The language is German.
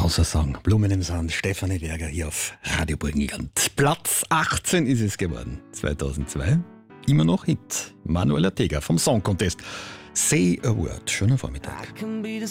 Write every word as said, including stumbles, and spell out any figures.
Großer Song, Blumen im Sand, Stefanie Berger hier auf Radio Burgenland. Platz achtzehn ist es geworden, zweitausendzwei. Immer noch Hit. Manuel Ortega vom Song Contest. Say a Word. Schöner Vormittag.